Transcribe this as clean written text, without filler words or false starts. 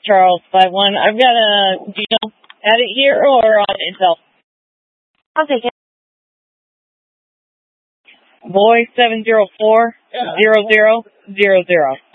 Charles 51. I've got a, do you know, at it here or on Intel? I'll take it. Boy 704 0000.